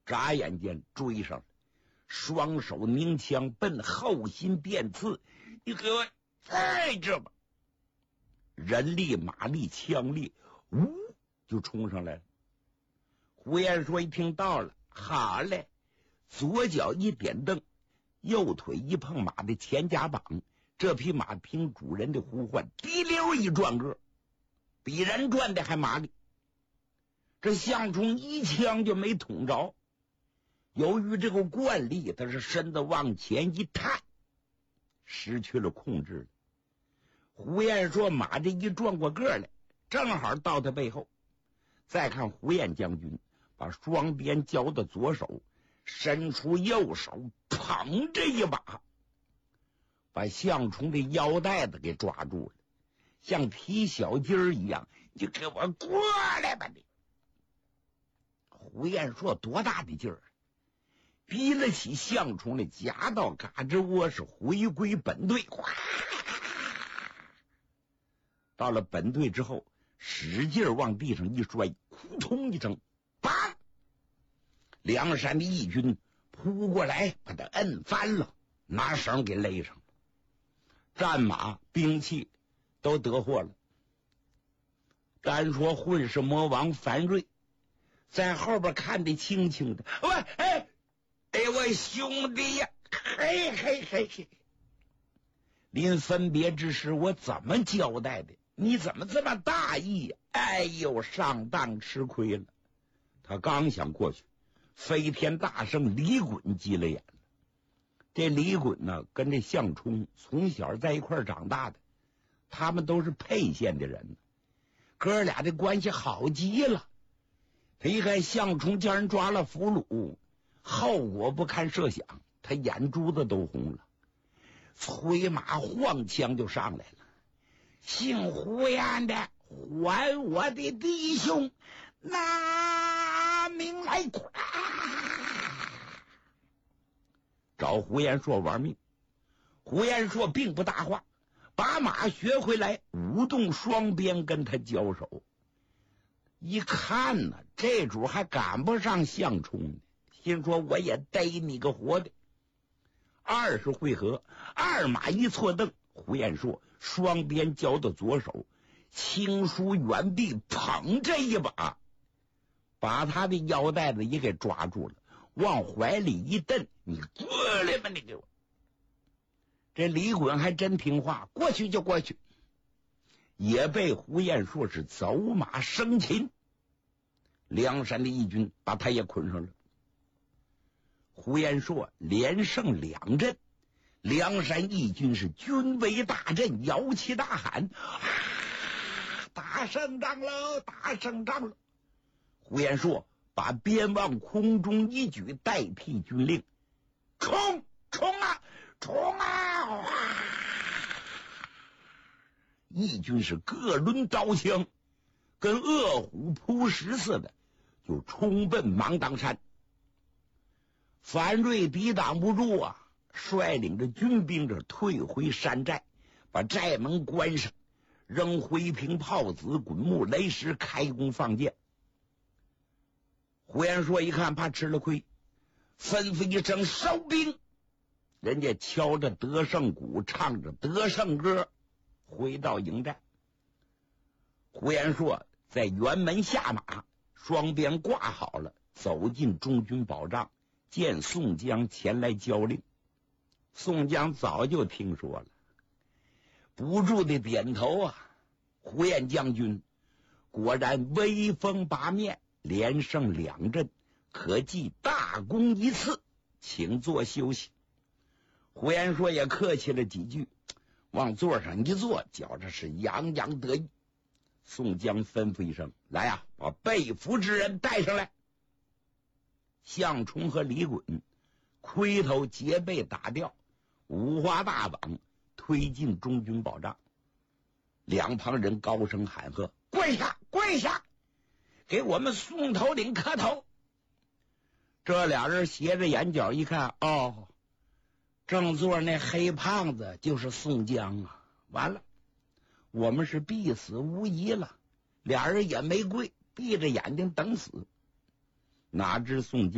眨眼间追上了，双手拧枪奔后心便刺。你给我在这吧！人力马力枪力呜就冲上来了。胡彦说一听到了，好嘞，左脚一点蹬，右腿一碰马的前夹膀，这匹马听主人的呼唤，滴溜一转个，比人转的还麻利。这项冲一枪就没捅着，由于这个惯例，他是身子往前一探，失去了控制了。胡彦说马这一转过个来，正好到他背后。再看胡彦将军把双边交的左手伸出右手，捧着一把，把项冲的腰带子给抓住了，像提小鸡儿一样，你给我过来吧你！胡彦说多大的劲儿，逼了起项冲的夹到嘎吱窝，是回归本队。哗，到了本队之后，使劲往地上一摔，扑通一声，啪！梁山的义军扑过来，把他摁翻了，拿绳给勒上了。战马兵器都得获了。单说混世魔王樊瑞在后边看得清清的，喂，我兄弟呀，嘿嘿嘿嘿！临分别之时，我怎么交代的？你怎么这么大意呀？哎呦，上当吃亏了。他刚想过去，飞天大圣李衮急了眼了。这李衮呢，跟这项冲从小在一块长大的，他们都是沛县的人，哥俩的关系好极了。他一看项冲叫人抓了俘虏，后果不堪设想，他眼珠子都红了，催马晃枪就上来了。姓胡彦的，还我的弟兄，拿命来！找胡彦硕玩命。胡彦硕并不搭话，把马学回来，舞动双鞭跟他交手。一看呢，这主还赶不上项冲呢，心说我也逮你个活的。20回合，二马一错蹬，胡彦硕双鞭交到左手，轻舒远臂，捧这一把，把他的腰带子也给抓住了，往怀里一蹬，你过来吧，你给我！这李衮还真听话，过去就过去，也被胡彦硕是走马生擒。梁山的义军把他也捆上了。胡彦硕连胜2阵，梁山义军是军威大振，摇旗大喊，打胜仗喽，打胜仗喽！胡彦硕把鞭往空中一举，代替军令，冲啊，冲啊！义军是各抡刀枪，跟饿虎扑食似的，就冲奔芒砀山。樊瑞抵挡不住啊，率领着军兵这退回山寨，把寨门关上，扔灰瓶炮子、滚木雷石，开弓放箭。胡彦硕一看怕吃了亏，吩咐一声收兵，人家敲着得胜鼓，唱着得胜歌，回到营寨。胡彦硕在辕门下马，双鞭挂好了，走进中军保障，见宋江前来交令。宋江早就听说了，不住的点头啊。胡彦将军果然威风八面，连胜2阵，可记大功一次，请坐休息。胡彦硕也客气了几句，往座上一坐，觉着是洋洋得意。宋江吩咐一声，来啊，把被俘之人带上来。项冲和李衮盔头结背打掉，五花大绑推进中军保障。两旁人高声喊喝，跪下跪下，给我们宋头领磕头。这俩人斜着眼角一看，哦，正座那黑胖子就是宋江啊！完了，我们是必死无疑了。俩人也没跪，闭着眼睛等死。哪知宋江